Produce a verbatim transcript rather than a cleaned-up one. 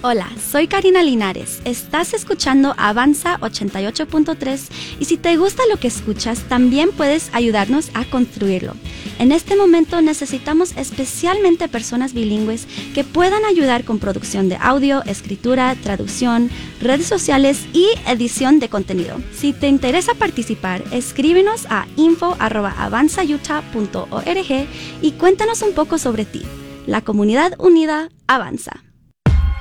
Hola, soy Karina Linares. Estás escuchando Avanza ochenta y ocho punto tres y si te gusta lo que escuchas, también puedes ayudarnos a construirlo. En este momento necesitamos especialmente personas bilingües que puedan ayudar con producción de audio, escritura, traducción, redes sociales y edición de contenido. Si te interesa participar, escríbenos a info arroba avanza utah punto org y cuéntanos un poco sobre ti. La comunidad unida avanza.